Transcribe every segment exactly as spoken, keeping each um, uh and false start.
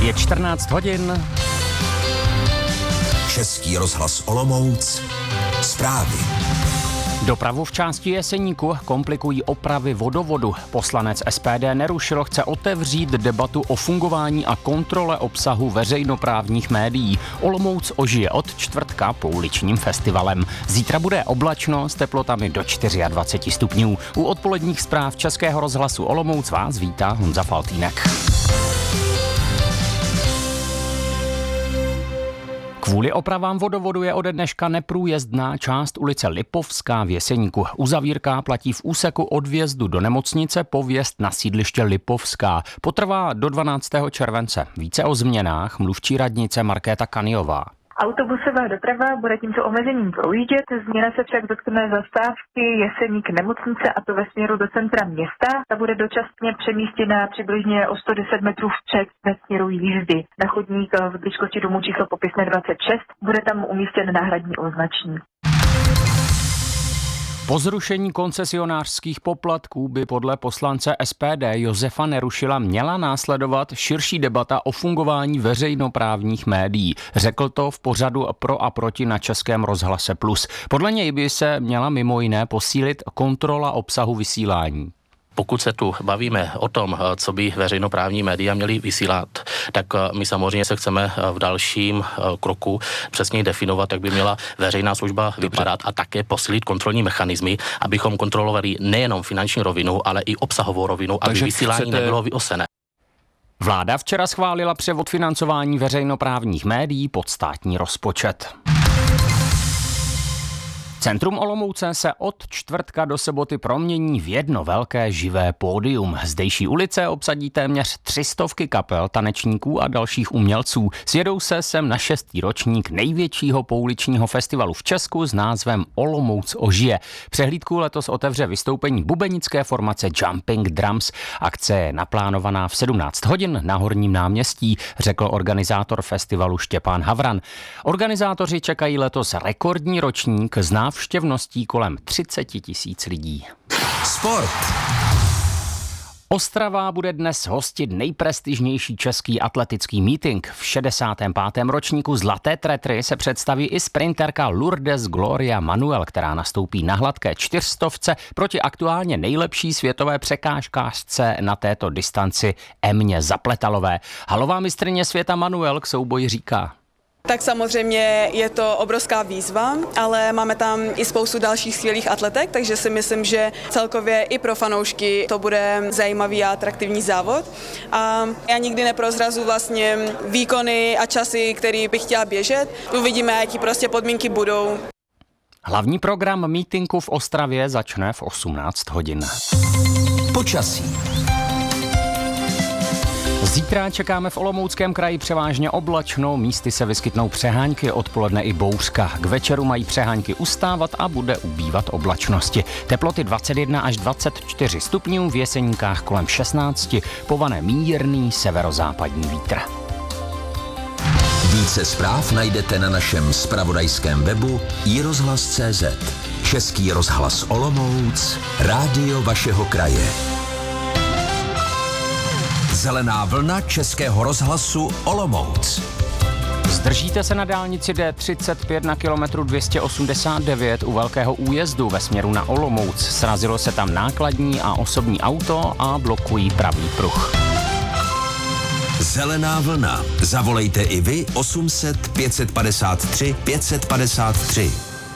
Je čtrnáct hodin. Český rozhlas Olomouc. Zprávy. Dopravu v části Jeseníku komplikují opravy vodovodu. Poslanec S P D Nerušil chce otevřít debatu o fungování a kontrole obsahu veřejnoprávních médií. Olomouc ožije od čtvrtka pouličním festivalem. Zítra bude oblačno s teplotami do dvacet čtyři stupňů. U odpoledních zpráv Českého rozhlasu Olomouc vás vítá Honza Faltýnek. Kvůli opravám vodovodu je ode dneška neprůjezdná část ulice Lipovská v Jeseníku. Uzavírka platí v úseku od vjezdu do nemocnice po vjezd na sídliště Lipovská. Potrvá do dvanáctého července. Více o změnách mluvčí radnice Markéta Kaniová. Autobusová doprava bude tímto omezením projíždět, změna se však dotkne zastávky Jeseník nemocnice, a to ve směru do centra města. Ta bude dočasně přemístěna přibližně o sto deset metrů vpřed ve směru jízdy. Na chodník v blízkosti domu číslo popisné dvacet šest bude tam umístěn náhradní označník. Po zrušení koncesionářských poplatků by podle poslance S P D Josefa Nerušila měla následovat širší debata o fungování veřejnoprávních médií. Řekl to v pořadu Pro a proti na Českém rozhlase Plus. Podle něj by se měla mimo jiné posílit kontrola obsahu vysílání. Pokud se tu bavíme o tom, co by veřejnoprávní média měly vysílat, tak my samozřejmě se chceme v dalším kroku přesně definovat, jak by měla veřejná služba vypadat a také posílit kontrolní mechanismy, abychom kontrolovali nejenom finanční rovinu, ale i obsahovou rovinu, takže aby vysílání chcete... nebylo vyosené. Vláda včera schválila převod financování veřejnoprávních médií pod státní rozpočet. Centrum Olomouce se od čtvrtka do soboty promění v jedno velké živé pódium. Zdejší ulice obsadí téměř tři stovky kapel, tanečníků a dalších umělců. Sjedou se sem na šestý ročník největšího pouličního festivalu v Česku s názvem Olomouc ožije. Přehlídku letos otevře vystoupení bubenické formace Jumping Drums. Akce je naplánovaná v sedmnáct hodin na Horním náměstí, řekl organizátor festivalu Štěpán Havran. Organizátoři čekají letos rekordní ročník s návštěvností kolem třicet tisíc lidí. Sport. Ostrava bude dnes hostit nejprestižnější český atletický meeting. V šedesátém pátém ročníku Zlaté tretry se představí i sprinterka Lourdes Gloria Manuel, která nastoupí na hladké čtyřstovce proti aktuálně nejlepší světové překážkářce na této distanci Emě Zapletalové. Halová mistryně světa Manuel k souboji říká: Tak samozřejmě je to obrovská výzva, ale máme tam i spoustu dalších skvělých atletek, takže si myslím, že celkově i pro fanoušky to bude zajímavý a atraktivní závod. A já nikdy neprozrazu vlastně výkony a časy, které bych chtěla běžet. Uvidíme, jaký prostě podmínky budou. Hlavní program mítinku v Ostravě začne v osmnáct hodin. Počasí. Zítra čekáme v Olomouckém kraji převážně oblačno, místy se vyskytnou přehánky, odpoledne i bouřka. K večeru mají přehánky ustávat a bude ubývat oblačnosti. Teploty dvacet jedna až dvacet čtyři stupňů, v Jeseníkách kolem šestnáct, povane mírný severozápadní vítr. Více zpráv najdete na našem zpravodajském webu i rozhlas tečka cé zet. Český rozhlas Olomouc, rádio vašeho kraje. Zelená vlna Českého rozhlasu Olomouc. Zdržíte se na dálnici D třicet pět na kilometru dvě stě osmdesát devět u Velkého újezdu ve směru na Olomouc. Srazilo se tam nákladní a osobní auto a blokují pravý pruh. Zelená vlna. Zavolejte i vy osm set pět padesát tři pět padesát tři.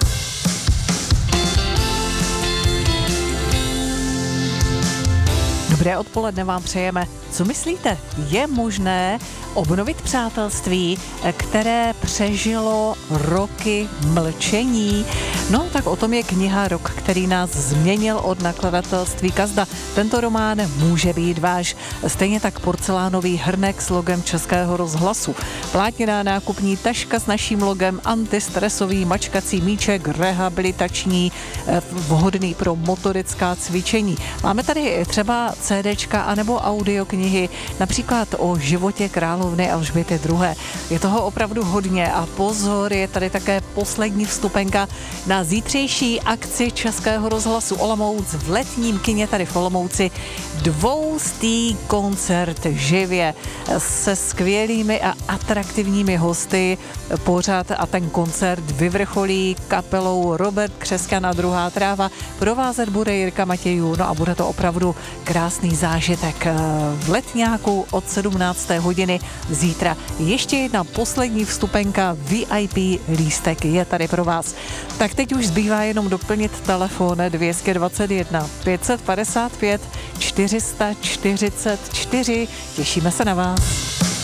Dobré odpoledne vám přejeme. Co myslíte? Je možné obnovit přátelství, které přežilo roky mlčení? No, tak o tom je kniha Rok, který nás změnil od nakladatelství Kazda. Tento román může být váš. Stejně tak porcelánový hrnek s logem Českého rozhlasu. Plátněná nákupní taška s naším logem, antistresový mačkací míček, rehabilitační, vhodný pro motorická cvičení. Máme tady třeba CDčka anebo audioknihy, například o životě královny Alžběty druhé. Je toho opravdu hodně a pozor, je tady také poslední vstupenka na zítřejší akci Českého rozhlasu Olomouc v letním kině tady v Olomouci dvoustý koncert živě se skvělými a atraktivními hosty. Pořad a ten koncert vyvrcholí kapelou Robert Křeskan a Druhá tráva. Provázet bude Jirka Matějů, no a bude to opravdu krásný zážitek v Letňáku od sedmnácté hodiny zítra. Ještě jedna poslední vstupenka, V I P lístek je tady pro vás. Tak teď už zbývá jenom doplnit telefon dvě stě dvacet jedna pět set padesát pět čtyři sta čtyřicet čtyři. Těšíme se na vás.